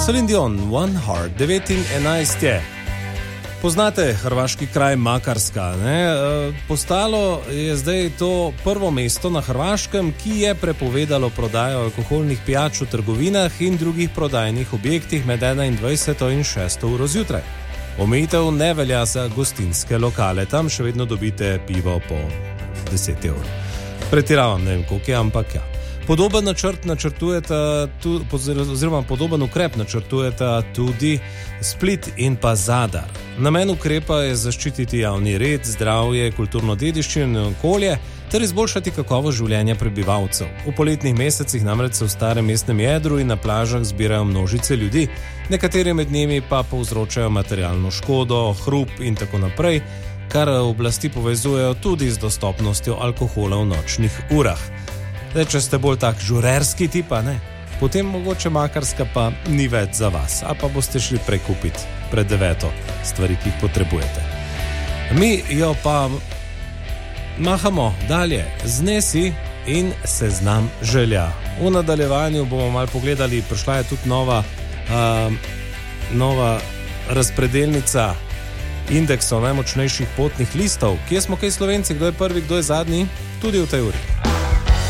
Celine Dion, One Heart, 9:11 je. Poznate hrvaški kraj Makarska, ne? Postalo je zdaj to prvo mesto na Hrvaškem, ki je prepovedalo prodajo alkoholnih pijač v trgovinah in drugih prodajnih objektih med 21. in 6. uro zjutraj. Omejitev ne velja za gostinske lokale, tam še vedno dobite pivo po 10 evrov. Pretiravam, ne vem koliko je, ampak ja. Podoben ukrep načrtujeta tudi Split in pa Zadar. Namen ukrepa je zaščititi javni red, zdravje, kulturno dediščino in okolje ter izboljšati kakovost življenja prebivalcev. V poletnih mesecih namreč se v starem mestnem jedru in na plažah zbirajo množice ljudi, nekateri med njimi pa povzročajo materialno škodo, hrup in tako naprej, kar oblasti povezujejo tudi z dostopnostjo alkohola v nočnih urah. Zdaj, če ste bolj tak žurerski tipa, ne? Potem mogoče Makarska pa ni več za vas, a pa boste šli prekupiti pred 9. stvari, ki jih potrebujete. Mi jo pa mahamo dalje, znesi in seznam želja. V nadaljevanju bomo malo pogledali, prišla je tudi nova razpredelnica indeksov najmočnejših potnih listov. Kje smo kaj Slovenci, kdo je prvi, kdo je zadnji, tudi v tej uri.